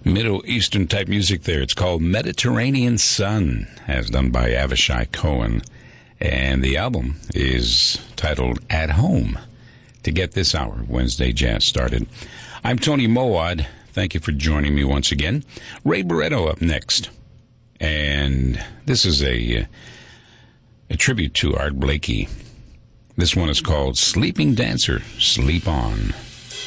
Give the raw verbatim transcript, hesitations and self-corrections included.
Middle Eastern type music there. It's called Mediterranean Sun, as done by Avishai Cohen. And the album is titled At Home. To get this hour, Wednesday Jazz started, I'm Tony Mowad. Thank you for joining me once again. Ray Barretto up next. And this is a, a tribute to Art Blakey. This one is called Sleeping Dancer, Sleep On.